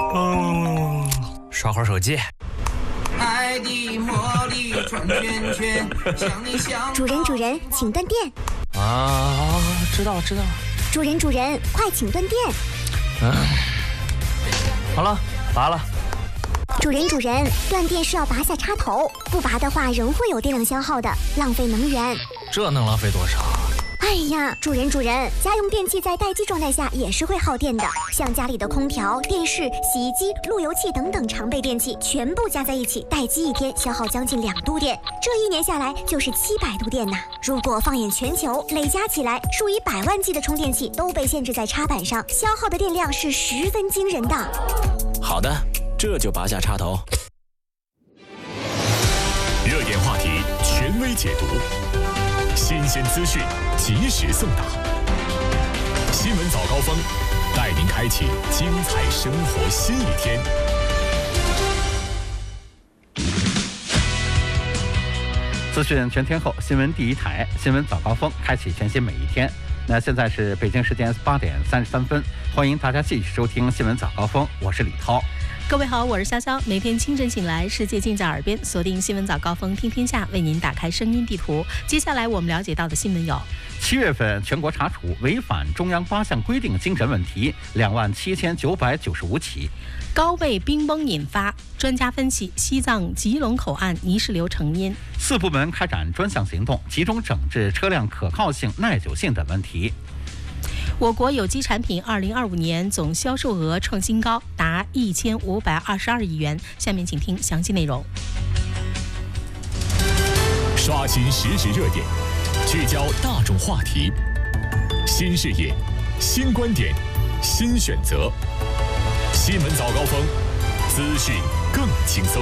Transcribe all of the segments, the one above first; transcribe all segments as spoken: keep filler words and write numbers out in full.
嗯，刷会儿手机。 爱的魔力转圈圈，像你像主人主人，请断电。 啊，知道了知道了。 主人主人，快请断电。 嗯，好了，拔了。 主人主人，断电是要拔下插头，不拔的话仍会有电量消耗的，浪费能源。 这能浪费多少？ 哎呀，主人主人，家用电器在待机状态下也是会耗电的，像家里的空调、电视、洗衣机、路由器等等常备电器，全部加在一起，待机一天消耗将近两度电，这一年下来就是七百度电呐。如果放眼全球，累加起来，数以百万计的充电器都被限制在插板上，消耗的电量是十分惊人的。 好的，这就拔下插头。 热点话题，权威解读。新鲜资讯，及时送达。新闻早高峰，带您开启精彩生活新一天。 资讯全天候，新闻第一台，新闻早高峰，开启全新每一天。那现在是北京时间八点三十三分，欢迎大家继续收听新闻早高峰，我是李涛。 各位好，我是潇潇。每天清晨醒来，世界尽在耳边，锁定新闻早高峰，听天下，为您打开声音地图。接下来我们了解到的新闻有： 七月份全国查处违反中央八项规定精神问题两万七千九百九十五起； 高位冰崩引发，专家分析西藏吉隆口岸泥石流成因。 四部门开展专项行动，集中整治车辆可靠性、耐久性等问题。 我国有机产品二零二五年总销售额创新高，达一千五百二十二亿元。下面请听详细内容。 刷新实时热点，聚焦大众话题，新视野、新观点、新选择。新闻早高峰，资讯更轻松。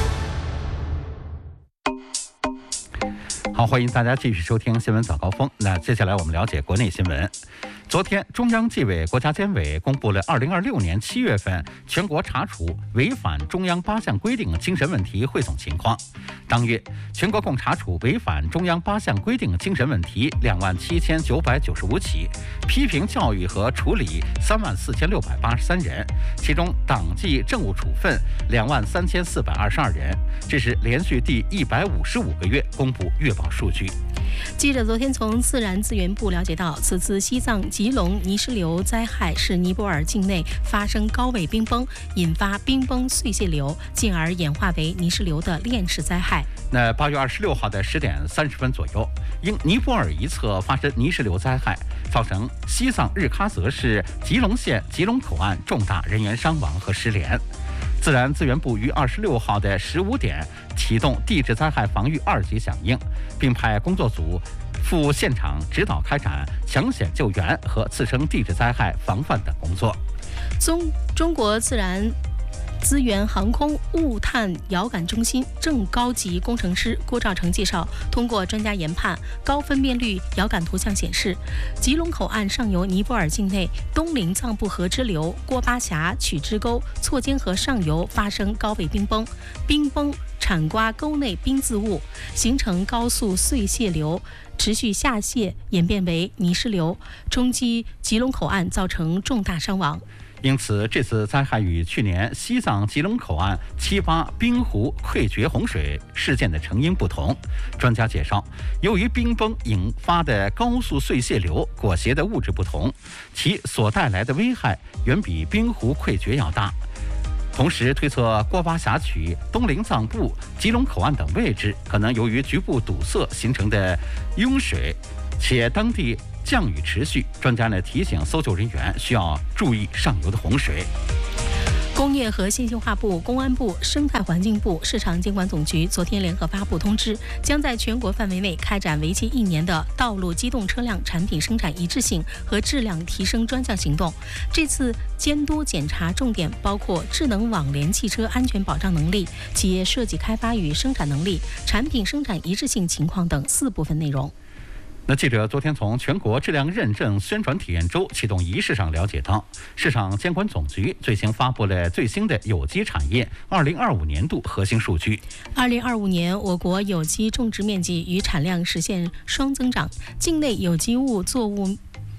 好，欢迎大家继续收听新闻早高峰。那接下来我们了解国内新闻。昨天，中央纪委国家监委公布了二零二六年七月份全国查处违反中央八项规定精神问题汇总情况。当月，全国共查处违反中央八项规定精神问题两万七千九百九十五起，批评教育和处理三万四千六百八十三人，其中党纪政务处分两万三千四百二十二人。这是连续第一百五十五个月公布月报数据。 记者昨天从自然资源部了解到，此次西藏吉隆泥石流灾害是尼泊尔境内发生高位冰崩，引发冰崩碎屑流，进而演化为泥石流的链式灾害。 那八月二十六号的十点三十分左右，因尼泊尔一侧发生泥石流灾害，造成西藏日喀则市吉隆县吉隆口岸重大人员伤亡和失联。自然资源部于二十六号的十五点启动地质灾害防御二级响应，并派工作组赴现场指导开展抢险救援和次生地质灾害防范等工作。 中中国自然资源航空物探遥感中心正高级工程师郭兆成介绍，通过专家研判，高分辨率遥感图像显示，吉隆口岸上游尼泊尔境内东林藏布河支流郭巴峡曲支沟错尖河上游发生高位冰崩，冰崩铲刮沟内冰渍物，形成高速碎屑流，持续下泄演变为泥石流，冲击吉隆口岸，造成重大伤亡。 因此，这次灾害与去年西藏吉隆口岸七八冰湖溃决洪水事件的成因不同。专家介绍，由于冰崩引发的高速碎屑流裹挟的物质不同，其所带来的危害远比冰湖溃决要大。同时推测，郭巴峡曲、东林藏布、吉隆口岸等位置可能由于局部堵塞形成的涌水，且当地降雨持续，专家呢提醒搜救人员需要注意上游的洪水。 工业和信息化部、公安部、生态环境部、市场监管总局昨天联合发布通知，将在全国范围内开展为期一年的道路机动车辆产品生产一致性和质量提升专项行动。这次监督检查重点包括智能网联汽车安全保障能力、企业设计开发与生产能力、产品生产一致性情况等四部分内容。 那记者昨天从全国质量认证宣传体验周启动仪式上了解到，市场监管总局最新发布了最新的有机产业二零二五年度核心数据。 二零二五年，我国有机种植面积与产量实现双增长，境内有机物作物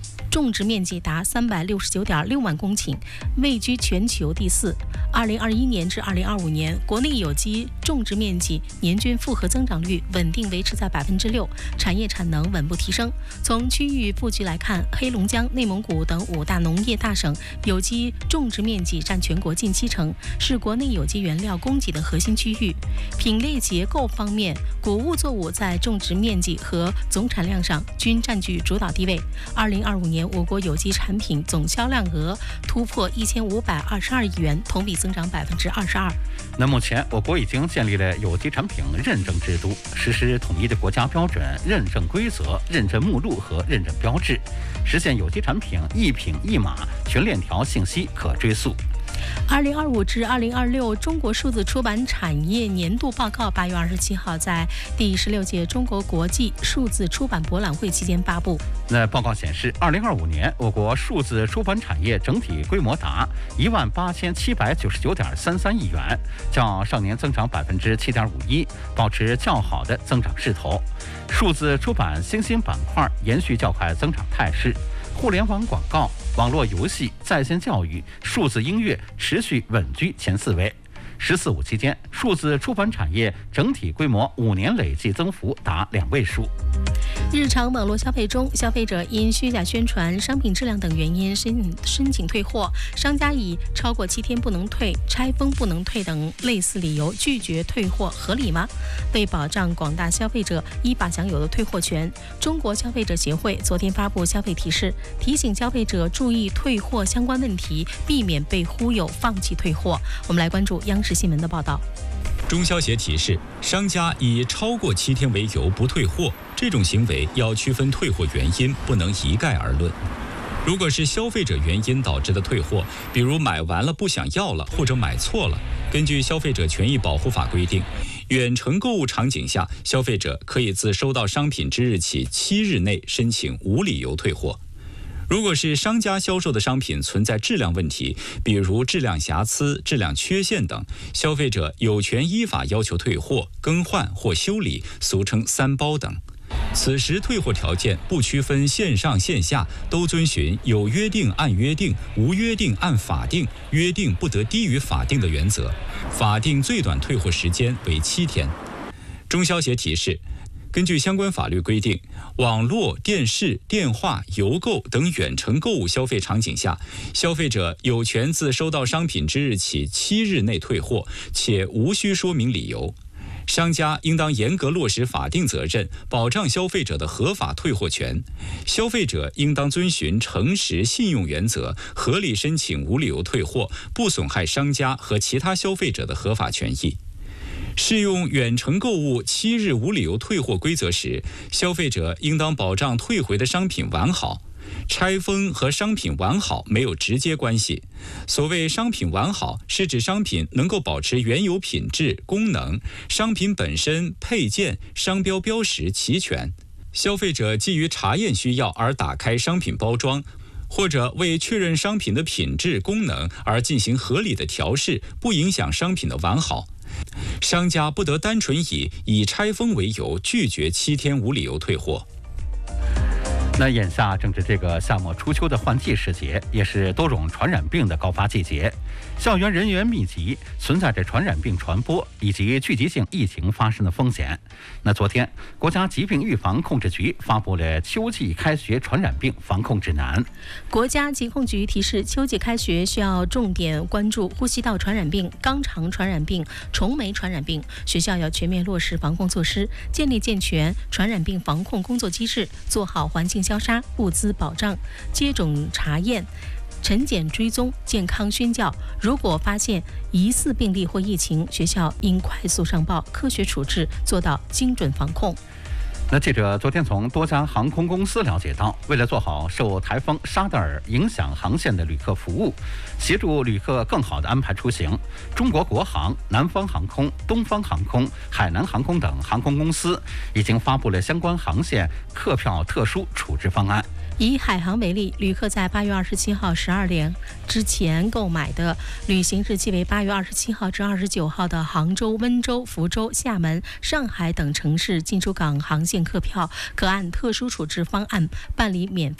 种植面积达三百六十九点六万公顷，位居全球第四。二零二一年至二零二五年，国内有机种植面积年均复合增长率稳定维持在百分之六，产业产能稳步提升。从区域布局来看，黑龙江、内蒙古等五大农业大省有机种植面积占全国近七成，是国内有机原料供给的核心区域。品类结构方面，谷物作物在种植面积和总产量上均占据主导地位。二零二五年，我国有机产品总销量额突破一千五百二十二亿元，同比增长百分之二十二。 那目前，我国已经建立了有机产品认证制度，实施统一的国家标准、认证规则、认证目录和认证标志，实现有机产品一品一码、全链条信息可追溯。 二零二五至二零二六中国数字出版产业年度报告八月二十七号在第十六届中国国际数字出版博览会期间发布。 那报告显示，二零二五年我国数字出版产业整体规模达一万八千七百九十九点三三亿元，较上年增长百分之七点五一，保持较好的增长势头。数字出版新兴板块延续较快增长态势。互联网广告、网络游戏、在线教育、数字音乐持续稳居前四位。十四五期间，数字出版产业整体规模五年累计增幅达两位数。 日常网络消费中，消费者因虚假宣传、商品质量等原因申申请退货，商家以超过七天不能退、拆封不能退等类似理由拒绝退货，合理吗？为保障广大消费者依法享有的退货权，中国消费者协会昨天发布消费提示，提醒消费者注意退货相关问题，避免被忽悠放弃退货。我们来关注央视新闻的报道。 中消协提示，商家以超过七天为由不退货，这种行为要区分退货原因，不能一概而论。如果是消费者原因导致的退货，比如买完了不想要了，或者买错了，根据《消费者权益保护法》规定，远程购物场景下，消费者可以自收到商品之日起七日内申请无理由退货。如果是商家销售的商品存在质量问题，比如质量瑕疵、质量缺陷等，消费者有权依法要求退货、更换或修理，俗称三包等。此时退货条件不区分线上线下，都遵循有约定按约定、无约定按法定、约定不得低于法定的原则。法定最短退货时间为七天。中消协提示，根据相关法律规定，网络、电视、电话、邮购等远程购物消费场景下，消费者有权自收到商品之日起七日内退货，且无需说明理由。商家应当严格落实法定责任，保障消费者的合法退货权。消费者应当遵循诚实信用原则，合理申请无理由退货，不损害商家和其他消费者的合法权益。适用远程购物七日无理由退货规则时，消费者应当保障退回的商品完好。拆封和商品完好没有直接关系。所谓商品完好，是指商品能够保持原有品质、功能，商品本身、配件、商标标识齐全。消费者基于查验需要而打开商品包装，或者为确认商品的品质、功能而进行合理的调试，不影响商品的完好。商家不得单纯以以拆封为由拒绝七天无理由退货。 那眼下正值这个夏末初秋的换季时节，也是多种传染病的高发季节，校园人员密集，存在着传染病传播以及聚集性疫情发生的风险。那昨天，国家疾病预防控制局发布了秋季开学传染病防控指南。 国家疾控局提示，秋季开学需要重点关注呼吸道传染病、肛肠传染病、虫媒传染病，学校要全面落实防控措施，建立健全传染病防控工作机制，做好环境消杀、物资保障、接种查验、诊检追踪、健康宣教。如果发现疑似病例或疫情，学校应快速上报，科学处置，做到精准防控。 那记者昨天从多家航空公司了解到，为了做好受台风沙德尔影响航线的旅客服务，协助旅客更好地安排出行，中国国航、南方航空、东方航空、海南航空等航空公司已经发布了相关航线客票特殊处置方案。 以海航为例，旅客在八月二十七号十二点之前购买的旅行日期为八月二十七号至二十九号的杭州、温州、福州、厦门、上海等城市进出港航线客票，可按特殊处置方案办理免费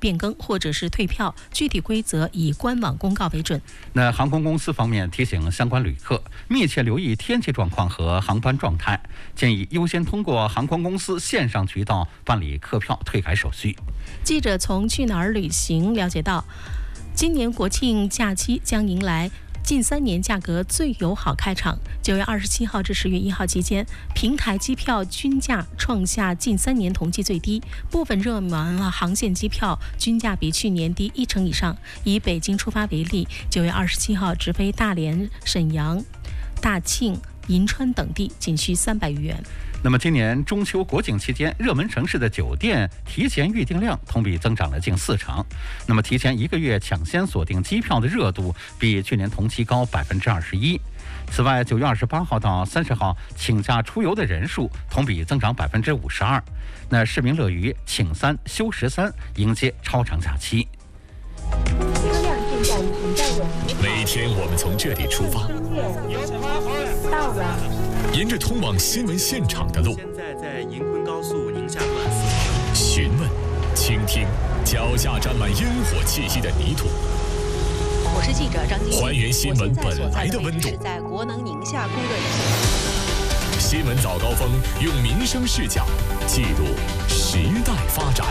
变更或者是退票，具体规则以官网公告为准。 那航空公司方面提醒相关旅客密切留意天气状况和航班状态，建议优先通过航空公司线上渠道办理客票退改手续。 记者从去哪儿旅行了解到，今年国庆假期将迎来近三年价格最友好开场。九月二十七号至十月一号期间，平台机票均价创下近三年同期最低，部分热门航线机票均价比去年低一成以上。以北京出发为例，九月二十七号直飞大连、沈阳、大庆、银川等地仅需三百余元。 那么今年中秋国庆期间，热门城市的酒店提前预订量同比增长了近四成。那么提前一个月抢先锁定机票的热度比去年同期高百分之二十一。此外，九月二十八号到三十号请假出游的人数同比增长百分之五十二。那市民乐于请三休十三，迎接超长假期。 每天我们从这里出发， 到了， 沿着通往新闻现场的路， 现在在银昆高速宁夏段四询问、倾听脚下沾满烟火气息的泥土。 我是记者张晶， 还原新闻本来的温度。 是在国能宁夏供热线。 新闻早高峰用民生视角记录时代发展。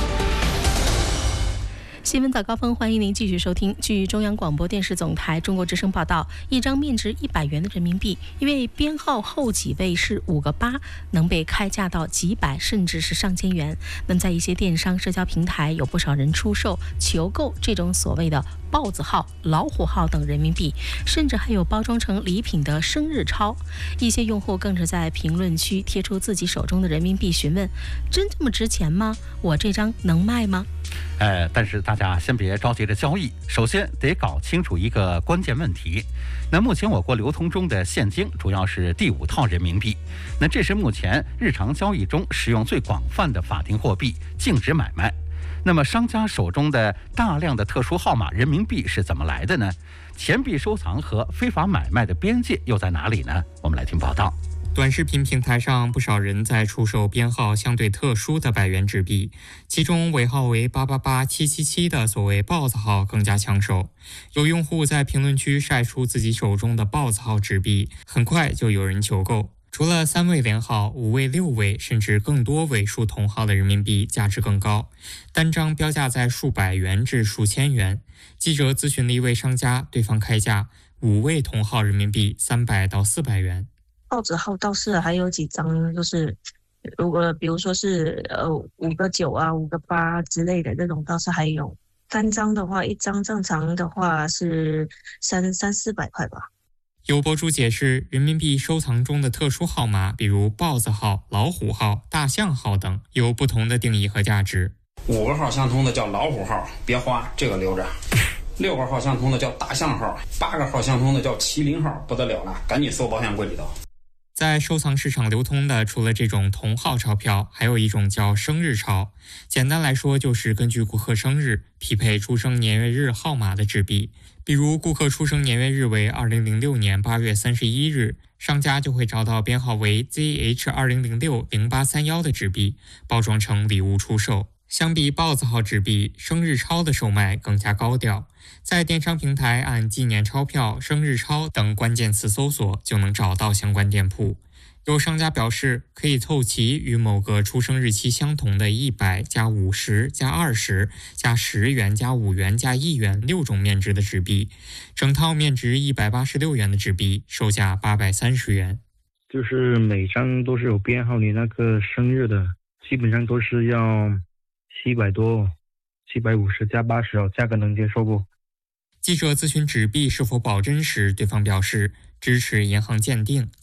新闻早高峰，欢迎您继续收听。据中央广播电视总台中国之声报道，一张面值一百元的人民币，因为编号后几位是五个八，能被开价到几百甚至是上千元。那么在一些电商社交平台，有不少人出售、求购这种所谓的豹子号、老虎号等人民币，甚至还有包装成礼品的生日钞。一些用户更是在评论区贴出自己手中的人民币，询问：真这么值钱吗？我这张能卖吗？ 呃，但是大家先别着急着交易，首先得搞清楚一个关键问题。那目前我国流通中的现金主要是第五套人民币，那这是目前日常交易中使用最广泛的法定货币，净值买卖。那么商家手中的大量的特殊号码人民币是怎么来的呢？钱币收藏和非法买卖的边界又在哪里呢？我们来听报道。 短视频平台上，不少人在出售编号相对特殊的百元纸币，其中尾号为八八八七七七的所谓豹子号更加抢手。有用户在评论区晒出自己手中的豹子号纸币，很快就有人求购。除了三位连号、五位、六位甚至更多位数同号的人民币价值更高，单张标价在数百元至数千元。记者咨询了一位商家，对方开价五位同号人民币三百到四百元。 报纸号倒是还有几张，就是如果比如说是呃五个九啊、五个八之类的那种，倒是还有。单张的话，一张正常的话是三三四百块吧。 有博主解释，人民币收藏中的特殊号码，比如豹子号、老虎号、大象号等，有不同的定义和价值。 五个号相通的叫老虎号，别花，这个留着。六个号相通的叫大象号，八个号相通的叫麒麟号，不得了了，赶紧收保险柜里头。 在收藏市场流通的，除了这种同号钞票，还有一种叫生日钞。简单来说，就是根据顾客生日匹配出生年月日号码的纸币。比如顾客出生年月日为二零零六年八月三十一日，商家就会找到编号为 Z H 二零零六零八三一的纸币，包装成礼物出售。相比豹子号纸币，生日钞的售卖更加高调。在电商平台按纪念钞票、生日钞等关键词搜索，就能找到相关店铺。有商家表示，可以凑齐与某个出生日期相同的一百加五十加二十加十元加五元加一元六种面值的纸币，整套面值一百八十六元的纸币售价八百三十元。 就是每张都是有编号你那个生日的，基本上都是要七百多，七百五十加八十哦，价格能接受不？ 记者咨询纸币是否保真时，对方表示支持银行鉴定，